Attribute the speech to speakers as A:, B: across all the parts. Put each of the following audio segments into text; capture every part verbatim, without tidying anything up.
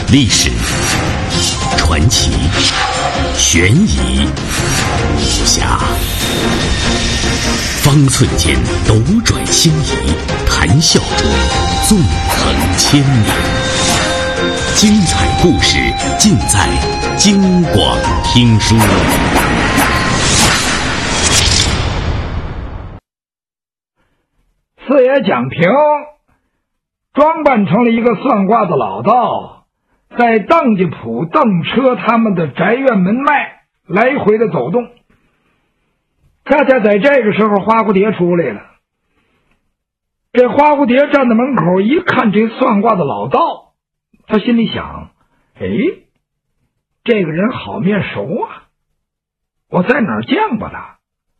A: 历史、传奇、悬疑、武侠，方寸间斗转星移，谈笑中纵横千年。精彩故事尽在京广听书。
B: 四爷蒋平装扮成了一个算卦的老道，在邓家铺、邓车他们的宅院门外来回的走动。恰恰在这个时候，花蝴蝶出来了。这花蝴蝶站在门口一看这算卦的老道，他心里想，哎，这个人好面熟啊，我在哪儿见过他？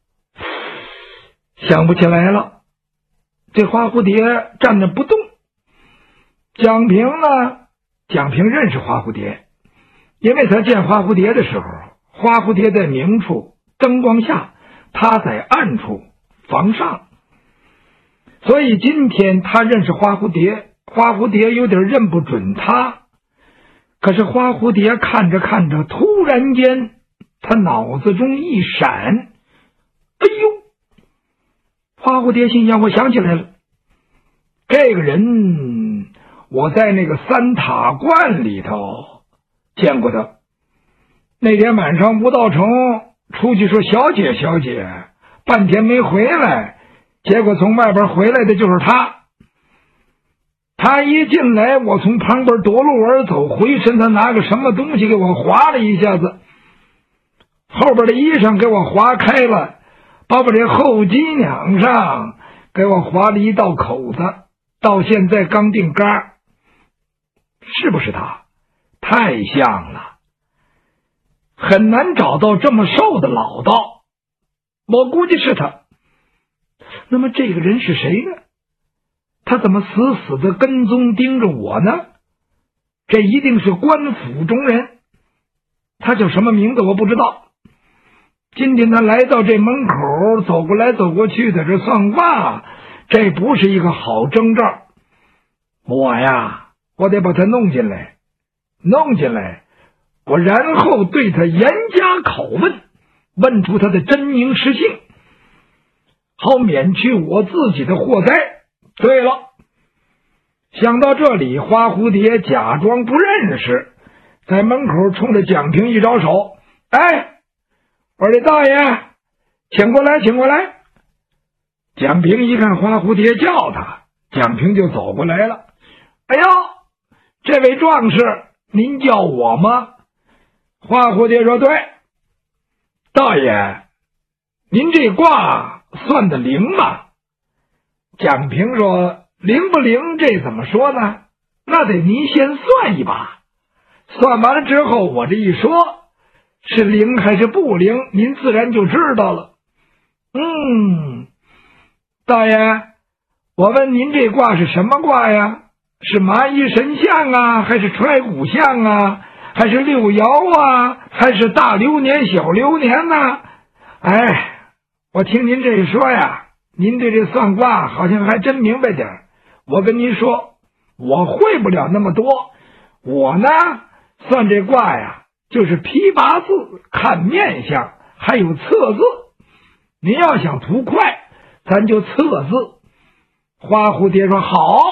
B: 想不起来了。这花蝴蝶站着不动。蒋平呢？蒋平认识花蝴蝶，因为他见花蝴蝶的时候，花蝴蝶在明处灯光下，他在暗处房上，所以今天他认识花蝴蝶，花蝴蝶有点认不准他。可是花蝴蝶看着看着，突然间他脑子中一闪，哎呦！花蝴蝶心想，我想起来了，这个人我在那个三塔观里头见过他。那天晚上吴道成出去说小姐小姐，半天没回来，结果从外边回来的就是他。他一进来，我从旁边夺路而走，回身他拿个什么东西给我划了一下子，后边的衣裳给我划开了，把我这后脊梁上给我划了一道口子，到现在刚定杆。是不是他？太像了，很难找到这么瘦的老道，我估计是他。那么这个人是谁呢？他怎么死死的跟踪盯着我呢？这一定是官府中人。他叫什么名字我不知道。今天他来到这门口，走过来走过去的，这算卦，这不是一个好征兆。我呀，我得把他弄进来，弄进来，我然后对他严加拷问，问出他的真名实姓，好免去我自己的祸灾。对了，想到这里，花蝴蝶假装不认识，在门口冲着蒋平一招手，哎，我说这大爷，请过来，请过来。蒋平一看花蝴蝶叫他，蒋平就走过来了。哎呦，这位壮士，您叫我吗？花蝴蝶说，对。大爷，您这卦算得灵吗？蒋平说，灵不灵这怎么说呢？那得您先算一把，算完了之后我这一说是灵还是不灵，您自然就知道了。嗯，大爷，我问您这卦是什么卦呀？是麻衣神相啊，还是揣骨相啊，还是六爻啊，还是大流年小流年呢？哎，我听您这一说呀，您对这算卦好像还真明白点儿。我跟您说，我会不了那么多，我呢算这卦呀，就是批八字、看面相，还有测字。您要想图快，咱就测字。花蝴蝶说，好，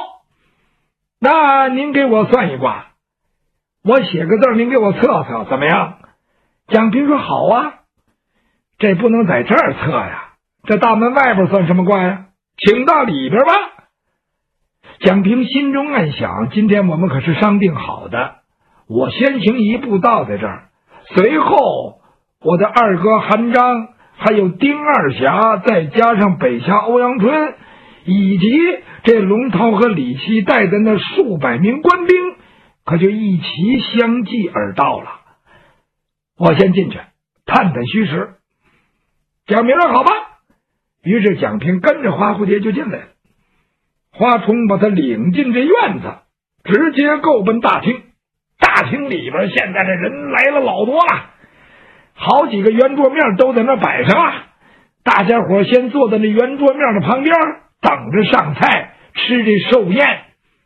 B: 那您给我算一卦，我写个字，您给我测测怎么样？蒋平说，好啊。这不能在这儿测呀，这大门外边算什么卦呀？请到里边吧。蒋平心中暗想，今天我们可是商定好的，我先行一步到在这儿，随后我的二哥韩章，还有丁二侠，再加上北侠欧阳春，以及这龙涛和李琦带的那数百名官兵，可就一齐相继而到了。我先进去探探虚实。蒋平说，好吧。于是蒋平跟着花蝴蝶就进来了。花冲把他领进这院子，直接够奔大厅。大厅里边现在这人来了老多了，好几个圆桌面都在那摆上了。大家伙先坐在那圆桌面的旁边，等着上菜吃这寿宴。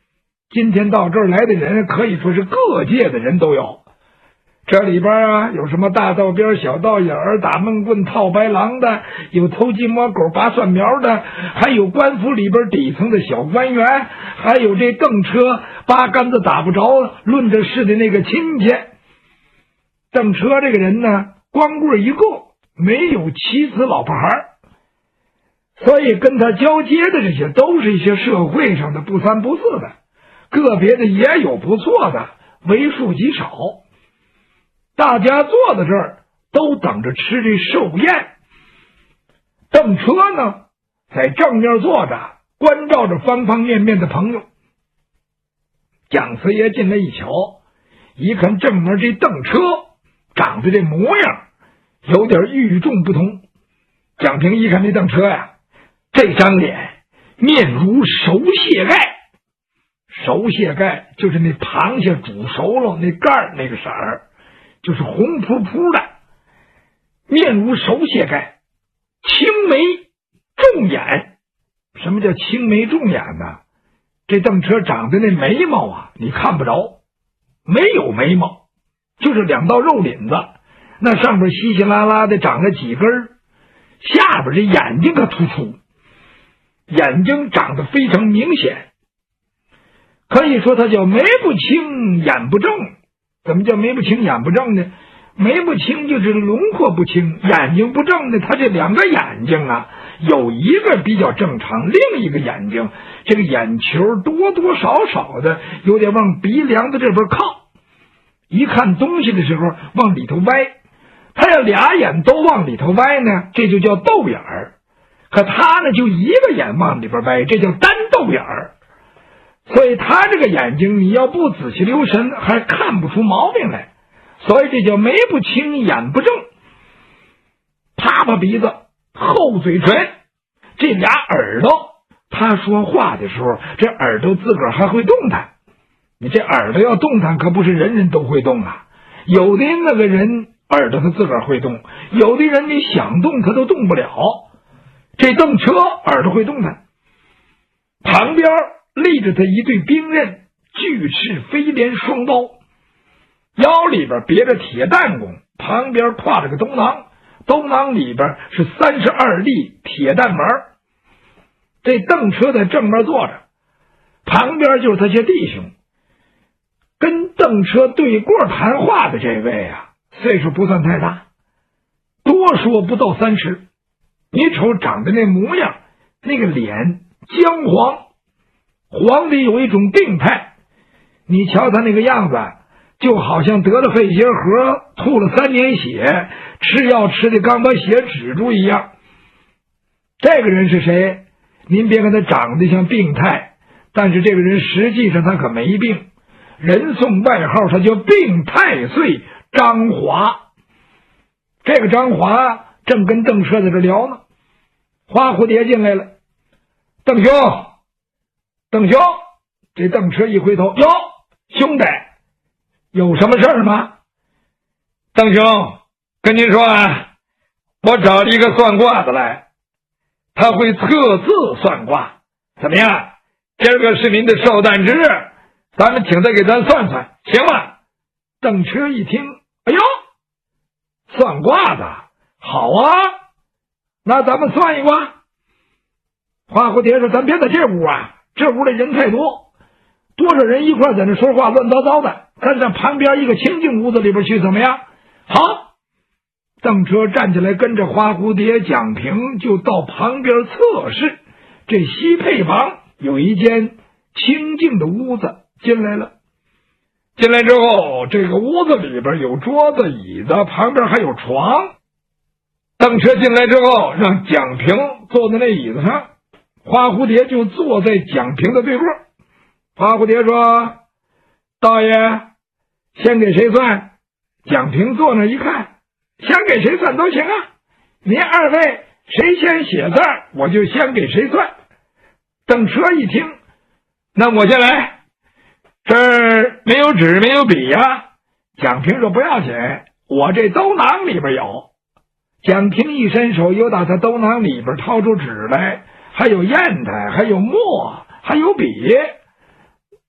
B: 今天到这儿来的人可以说是各界的人都有。这里边啊，有什么大道边、小道眼儿、打闷棍、套白狼的，有偷鸡摸狗、拔蒜苗的，还有官府里边底层的小官员，还有这蹬车八竿子打不着论着事的那个亲戚。蹬车这个人呢，光棍一个，没有妻子老婆孩，所以跟他交接的这些都是一些社会上的不三不四的，个别的也有不错的，为数极少。大家坐在这儿都等着吃这寿宴。邓车呢，在正面坐着，关照着方方面面的朋友。蒋四爷进来一瞧，一看正面这邓车长得这模样有点与众不同。蒋平一看这邓车呀，这张脸面如熟蟹盖，熟蟹盖就是那螃蟹煮熟了那盖儿那个色儿，就是红扑扑的，面如熟蟹盖，青眉重眼。什么叫青眉重眼呢？这邓车长的那眉毛啊，你看不着，没有眉毛，就是两道肉领子，那上边稀稀拉拉的长了几根，下边这眼睛可突出，眼睛长得非常明显，可以说他叫眉不清眼不正。怎么叫眉不清眼不正呢？眉不清就是轮廓不清，眼睛不正呢，他这两个眼睛啊，有一个比较正常，另一个眼睛这个眼球多多少少的有点往鼻梁的这边靠，一看东西的时候往里头歪。他要俩眼都往里头歪呢，这就叫豆眼儿，可他呢就一个眼往里边歪，这叫单豆眼儿。所以他这个眼睛你要不仔细留神还看不出毛病来，所以这叫眉不清眼不正。啪啪鼻子，厚嘴唇，这俩耳朵，他说话的时候这耳朵自个儿还会动弹。你这耳朵要动弹可不是人人都会动啊，有的那个人耳朵他自个儿会动，有的人你想动他都动不了。这蹬车耳朵会动弹，旁边立着他一对兵刃，巨翅飞镰双刀，腰里边别着铁弹弓，旁边挎着个兜囊，兜囊里边是三十二粒铁弹丸。这邓车在正面坐着，旁边就是他些弟兄。跟邓车对过谈话的这位啊，岁数不算太大，多说不到三十。你瞅长得那模样，那个脸姜黄，黄的有一种病态。你瞧他那个样子，就好像得了肺结核，吐了三年血，吃药吃的刚把血止住一样。这个人是谁？您别看他长得像病态，但是这个人实际上他可没病。人送外号他叫病太岁张华。这个张华正跟邓车在这聊呢，花蝴蝶进来了。邓兄，邓兄，这邓车一回头，哟，兄弟，有什么事儿吗？邓兄，跟您说啊，我找了一个算卦的来，他会测字算卦，怎么样？今儿个是您的寿诞之日，咱们请他给咱算算，行吗？邓车一听，哎呦，算卦的，好啊，那咱们算一卦。花蝴蝶说，咱别在这屋啊，这屋里人太多，多少人一块在那说话乱糟糟的，咱上旁边一个清净屋子里边去，怎么样？好。邓车站起来，跟着花蝴蝶、蒋平就到旁边侧室，这西配房有一间清静的屋子，进来了。进来之后，这个屋子里边有桌子、椅子，旁边还有床。邓车进来之后，让蒋平坐在那椅子上，花蝴蝶就坐在蒋平的对过。花蝴蝶说：“道爷，先给谁算？”蒋平坐那一看，想给谁算都行啊，您二位谁先写字我就先给谁算。邓车一听，那我先来，这儿没有纸没有笔呀。蒋平说不要紧，我这兜囊里边有。蒋平一伸手，又打他兜囊里边掏出纸来，还有砚台，还有墨，还有笔。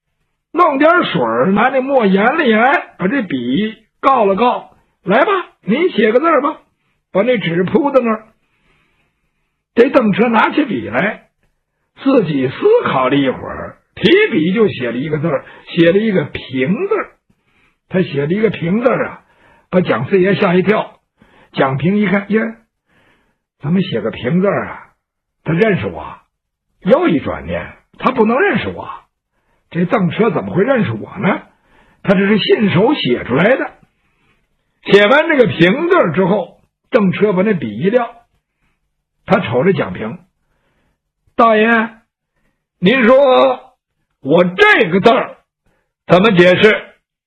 B: 弄点水，拿那墨研了研，把这笔告了告，来吧，你写个字吧，把那纸铺在那儿。这邓车拿起笔来，自己思考了一会儿，提笔就写了一个字，写了一个平字。他写了一个平字啊，把蒋四爷吓一跳。蒋平一看，呀，怎么写个平字啊？他认识我。又一转念，他不能认识我。这邓车怎么会认识我呢？他这是信手写出来的。写完这个平字之后，邓车把那笔一撂，他瞅着蒋平，大爷，您说我这个字儿怎么解释？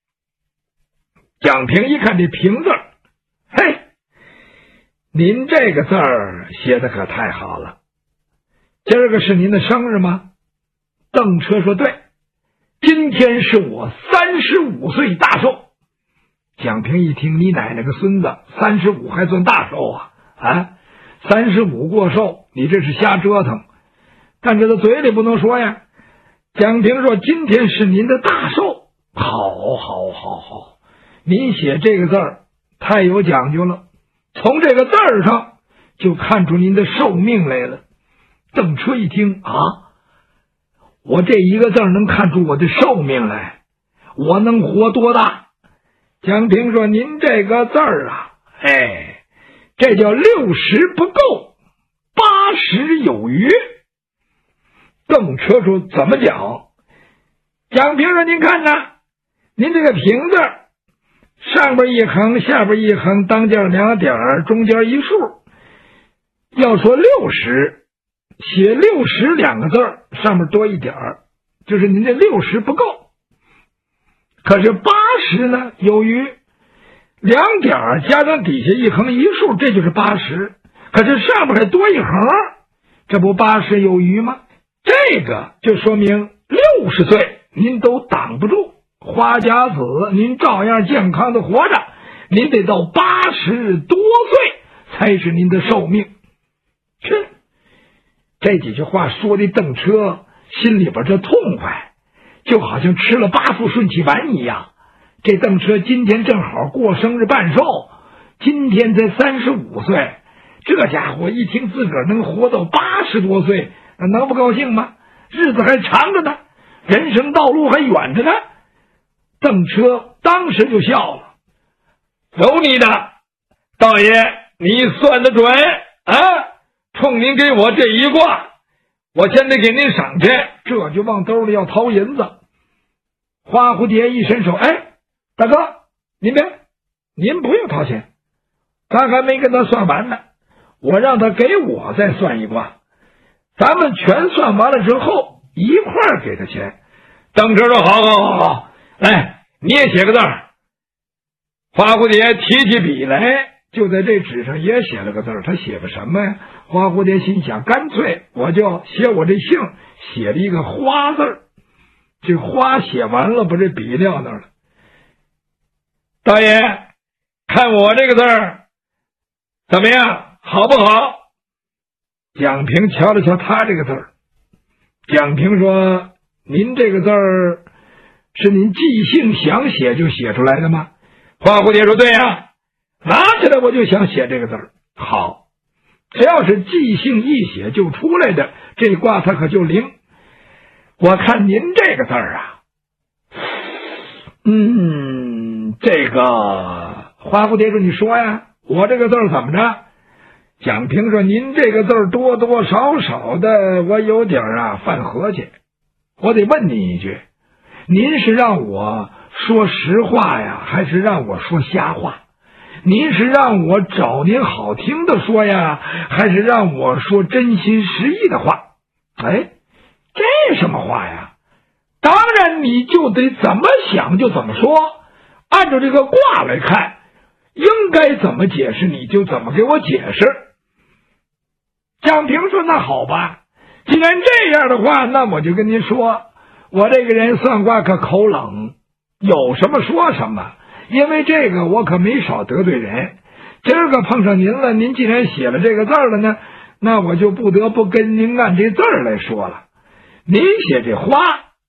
B: 蒋平一看这平字，嘿，您这个字儿写的可太好了。今儿个是您的生日吗？邓车说对，今天是我三十五岁大寿。蒋平一听，你奶奶个孙子，三十五还算大寿啊？啊，三十五过寿，你这是瞎折腾。但这个嘴里不能说呀。蒋平说，今天是您的大寿。好好好好，您写这个字儿太有讲究了，从这个字儿上就看出您的寿命来了。邓车一听啊，我这一个字能看出我的寿命来，我能活多大？蒋平说，您这个字儿啊，哎，这叫六十不够，八十有余。邓车说，怎么讲？蒋平说，您看呐，您这个平字上边一横，下边一横，当间两点，中间一竖。要说六十，写六十两个字上面多一点，就是您这六十不够。可是八十呢，有余，两点加上底下一横一竖，这就是八十。可是上面还多一横，这不八十有余吗？这个就说明六十岁您都挡不住，花甲子您照样健康的活着，您得到八十多岁才是您的寿命。去，这几句话说的邓车心里边这痛快，就好像吃了八副顺气丸一样。这邓车今天正好过生日办寿，今天才三十五岁，这家伙一听自个儿能活到八十多岁，能不高兴吗？日子还长着呢，人生道路还远着呢。邓车当时就笑了，有你的，道爷，你算得准啊！冲您给我这一卦，我先得给您赏去。这就往兜里要掏银子。花蝴蝶一伸手，哎，大哥，您别，您不用掏钱，咱还没跟他算完呢，我让他给我再算一卦，咱们全算完了之后一块儿给他钱。邓车说，好好好好，来，你也写个字儿。花蝴蝶提起笔来，就在这纸上也写了个字儿。他写个什么呀？花蝴蝶心想，干脆我就写我这姓，写了一个花字儿。这花写完了，把这笔撂那儿了。大爷，看我这个字儿怎么样，好不好？蒋平瞧了瞧他这个字儿。蒋平说，您这个字儿是您即兴想写就写出来的吗？花蝴蝶说，对呀，拿起来我就想写这个字儿。好，只要是即兴一写就出来的，这卦它可就灵。我看您这个字儿啊，嗯，这个花蝴蝶说，你说呀，我这个字儿怎么着？蒋平说，您这个字儿多多少少的我有点啊犯合计，我得问您一句，您是让我说实话呀，还是让我说瞎话？您是让我找您好听的说呀，还是让我说真心实意的话？哎，这什么话呀？当然你就得怎么想就怎么说，按照这个卦来看，应该怎么解释你就怎么给我解释。蒋平说，那好吧，既然这样的话，那我就跟您说，我这个人算卦可口冷，有什么说什么，因为这个我可没少得罪人。今儿个碰上您了，您既然写了这个字了呢，那我就不得不跟您按这字儿来说了。您写这花，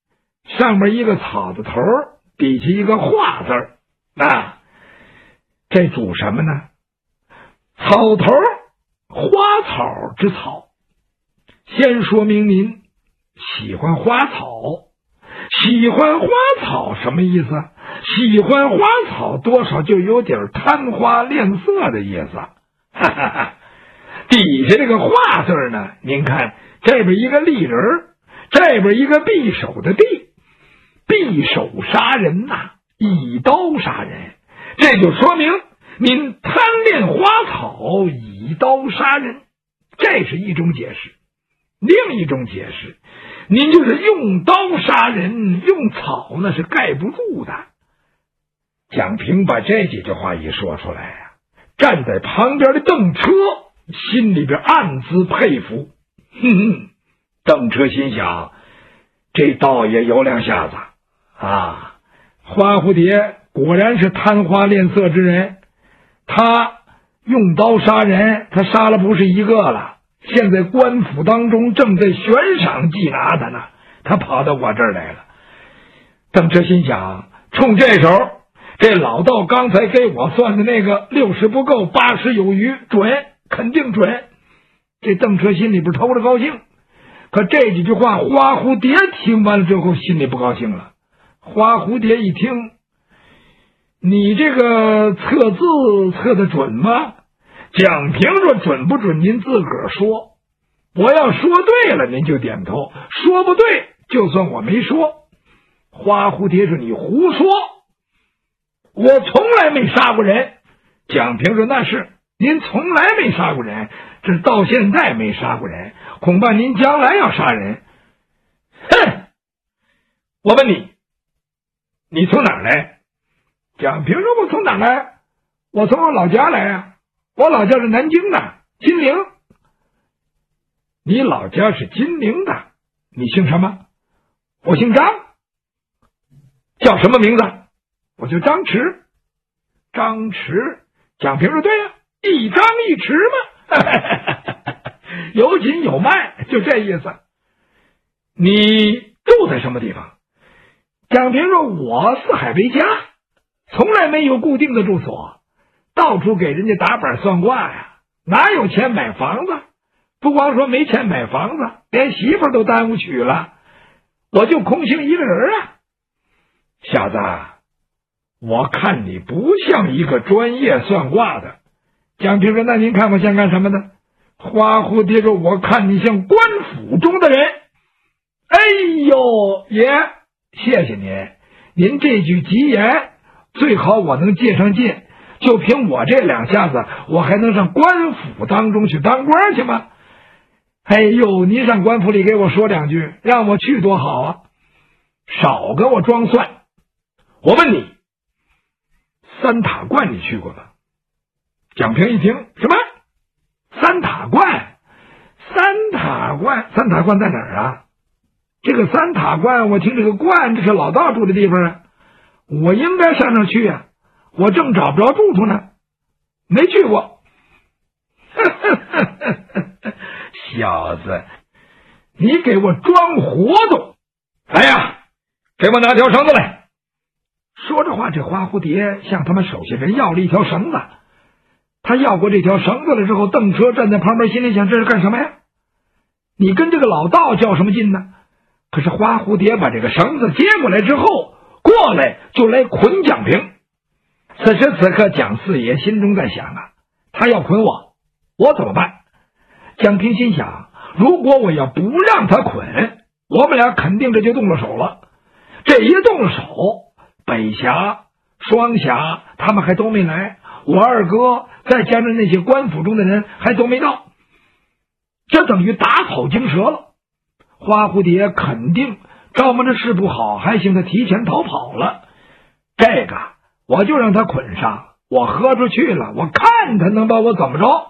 B: 上面一个草字头，底下一个画字儿，啊，这主什么呢？草头，花草之草。先说明您喜欢花草，喜欢花草什么意思？喜欢花草多少就有点贪花恋色的意思。哈哈哈，底下这个画字呢，您看这边一个立人，这边一个匕首的匕，匕首杀人呐、啊，以刀杀人，这就说明您贪恋花草，以刀杀人，这是一种解释。另一种解释，您就是用刀杀人，用草那是盖不住的。蒋平把这几句话一说出来啊，站在旁边的邓车心里边暗自佩服。哼哼，邓车心想，这倒也有两下子啊！花蝴蝶果然是贪花恋色之人，他用刀杀人，他杀了不是一个了，现在官府当中正在悬赏缉拿他呢，他跑到我这儿来了。邓车心想，冲这手，这老道刚才给我算的那个六十不够，八十有余，准，肯定准。这邓车心里边偷着高兴，可这几句话花蝴蝶听完了之后心里不高兴了。花蝴蝶一听，你这个测字测得准吗？蒋平说准不准您自个儿说，我要说对了您就点头，说不对就算我没说。花蝴蝶说你胡说，我从来没杀过人。蒋平说那是，您从来没杀过人，这到现在没杀过人，恐怕您将来要杀人。哼！我问你，你从哪儿来？蒋平说我从哪儿来？我从我老家来啊，我老家是南京的金陵。你老家是金陵的，你姓什么？我姓张。叫什么名字？我叫张弛。张弛。蒋平说对呀、啊，一张一弛嘛，有紧有慢，就这意思。你住在什么地方？蒋平说我四海为家，从来没有固定的住所，到处给人家打板算卦呀，哪有钱买房子？不光说没钱买房子，连媳妇都耽误娶了，我就空姓一个人啊。小子，我看你不像一个专业算卦的。蒋平说那您看我像干什么的？花蝴蝶说我看你像官府中的人。哎呦爷，谢谢您，您这句吉言最好我能借上劲，就凭我这两下子，我还能上官府当中去当官去吗？哎呦，您上官府里给我说两句，让我去多好啊！少跟我装蒜。我问你，三塔观你去过吗？蒋平一听，什么三塔观？三塔观，三塔观在哪儿啊？这个三塔观，我听这个观，这是老道住的地方啊，我应该上那去啊，我正找不着住处呢，没去过。小子，你给我装活动！来呀，给我拿条绳子来。说着话，这花蝴蝶向他们手下人要了一条绳子。他要过这条绳子了之后，邓车站在旁边，心里想这是干什么呀？你跟这个老道较什么劲呢？可是花蝴蝶把这个绳子接过来之后，过来就来捆蒋平。此时此刻，蒋四爷心中在想啊，他要捆我，我怎么办？蒋平心想，如果我要不让他捆，我们俩肯定这就动了手了。这一动了手，北峡、双峡他们还都没来，我二哥再加上那些官府中的人还都没到，这等于打草惊蛇了。花蝴蝶肯定招摸着事不好，还行他提前逃跑了。这个我就让他捆上，我喝出去了，我看他能把我怎么着。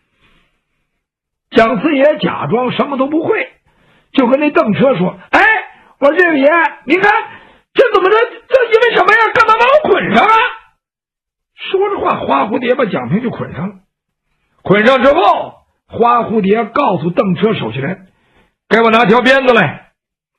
B: 蒋四爷假装什么都不会，就跟那邓车说，哎，我说这位爷，您看这怎么着，这因为什么呀？干嘛把我捆上啊？说着话，花蝴蝶把蒋平就捆上了。捆上之后，花蝴蝶告诉邓车手下人，给我拿条鞭子来。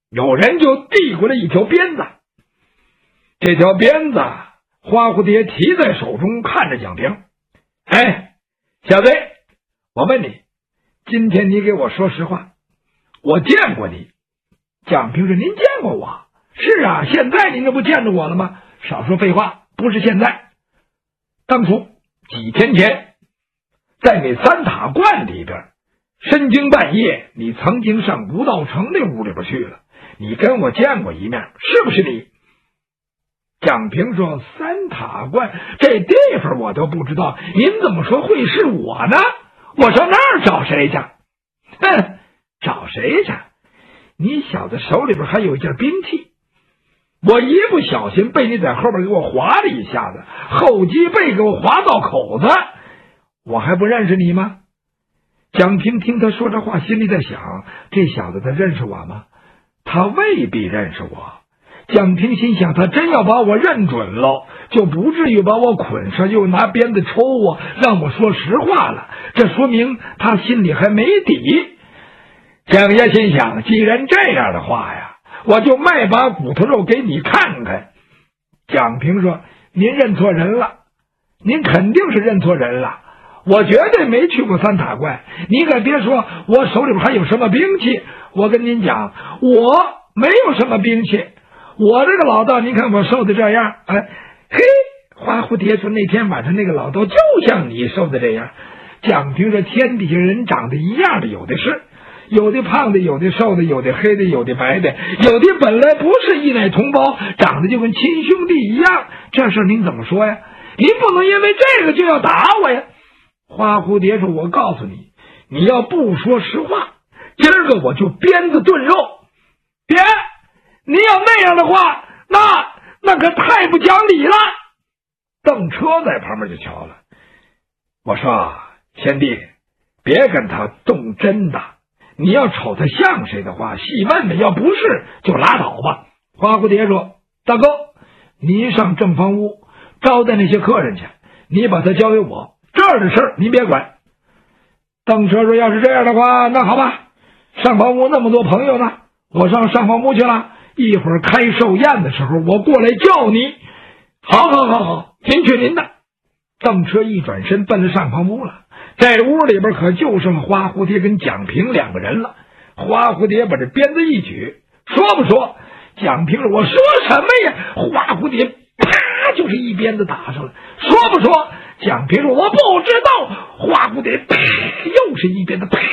B: 有人就递过来一条鞭子。这条鞭子花蝴蝶提在手中，看着蒋平，哎，小子，我问你，今天你给我说实话，我见过你。蒋平说，您见过我？是啊，现在您这不见着我了吗？少说废话，不是现在，当初几天前在那三塔观里边，深更半夜你曾经上吴道成那屋里边去了，你跟我见过一面，是不是你？蒋平说，三塔观这地方我都不知道，您怎么说会是我呢？我上那儿找谁去？哼，找谁去？你小子手里边还有一件兵器，我一不小心被你在后边给我划了一下子，后脊背给我划到口子，我还不认识你吗？蒋平听他说这话，心里在想，这小子他认识我吗？他未必认识我。蒋平心想，他真要把我认准了，就不至于把我捆上，又拿鞭子抽我，让我说实话了。这说明他心里还没底。蒋爷心想，既然这样的话呀，我就卖把骨头肉给你看看。蒋平说，您认错人了，您肯定是认错人了，我绝对没去过三塔观，你可别说我手里边还有什么兵器，我跟您讲，我没有什么兵器，我这个老道，您看我瘦的这样，哎，嘿，花蝴蝶说，那天晚上那个老道就像你瘦的这样。蒋平说，天底下人长得一样的有的是，有的胖的，有的瘦的，有的黑的，有的白的，有的本来不是一奶同胞，长得就跟亲兄弟一样，这事您怎么说呀？您不能因为这个就要打我呀。花蝴蝶说，我告诉你，你要不说实话，今儿个我就鞭子炖肉。别，你要那样的话，那那可太不讲理了。邓车在旁边就瞧了，我说，贤弟，别跟他动真的，你要瞅他像谁的话，细问问，要不是就拉倒吧。花蝴蝶说，大哥，您上正房屋招待那些客人去，你把他交给我，这儿的事儿您别管。邓车说，要是这样的话，那好吧，上房屋那么多朋友呢，我上上房屋去了，一会儿开寿宴的时候我过来叫你。好好好好，您去您的。邓车一转身奔了上房屋了，这屋里边可就剩花蝴蝶跟蒋平两个人了。花蝴蝶把这鞭子一举，说不说？蒋平说，我说什么呀？花蝴蝶啪就是一鞭子打上了，说不说？蒋平说，我不知道。花蝴蝶啪又是一鞭子，啪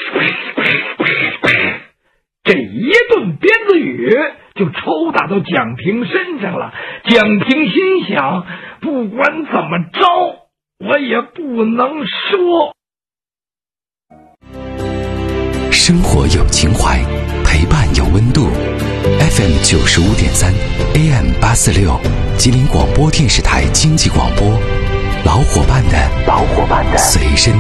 B: 这一顿鞭子雨就抽打到蒋平身上了。蒋平心想，不管怎么着，我也不能说。
A: 生活有情怀，陪伴有温度。F M 九十五点三 A M 八四六，吉林广播电视台经济广播，老伙伴的老伙伴的随身